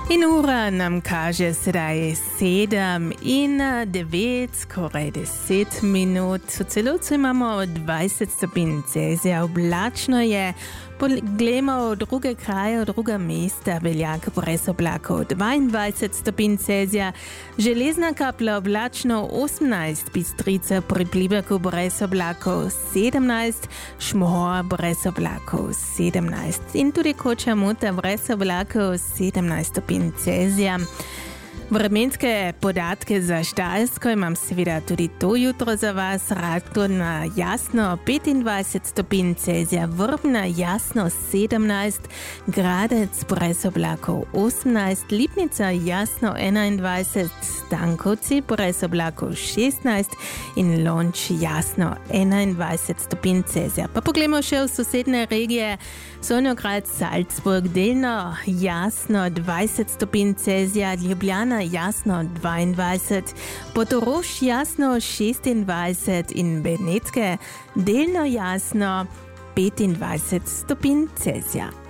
In ura nam kaže sedaj 7 in 9, skoraj 10 minut. V celotku imamo 20 stopinj Celzija, oblačno je. Poglejmo druge kraje, druga mesta, Beljak brez oblakov 22 stopinj Celzija, Železna Kapla oblačno 18, Bistrica pri Pliberku brez oblakov 17, Šmohor brez oblakov 17 in tudi Koča Muta brez oblakov 17 stopinj Celzija. Vremenske podatke za Štajersko imam seveda tudi to jutro za vas. Radgona jasno 25 stopinj Celzija, Vrbna jasno 17, Gradec brez oblakov 18, Lipnica jasno 21, Stankovci brez oblakov 16 in Lonč jasno 21 stopinj Celzija. Pa poglejmo še v sosedne regije. Sonjograd, Salzburg, delno jasno 20 stopinj Celzija, Ljubljana jasno 22, Portorož jasno 26 in Benetke delno jasno 25 stopinj Celzija.